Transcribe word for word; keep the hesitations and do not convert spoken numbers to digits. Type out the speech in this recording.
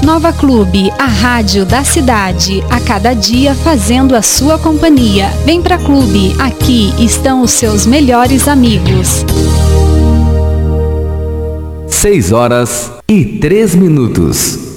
Nova Clube, a rádio da cidade, a cada dia fazendo a sua companhia. Vem pra Clube, aqui estão os seus melhores amigos. Seis horas e três minutos.